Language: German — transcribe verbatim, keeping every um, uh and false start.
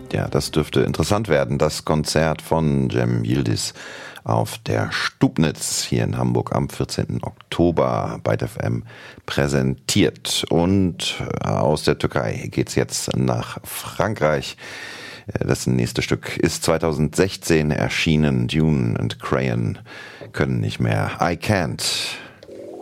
Ja, das dürfte interessant werden. Das Konzert von Cem Yildiz auf der Stubnitz hier in Hamburg am vierzehnten Oktober bei F M präsentiert. Und aus der Türkei geht's jetzt nach Frankreich. Das nächste Stück ist zweitausendsechzehn erschienen. Dune and Crayon können nicht mehr. I Can't.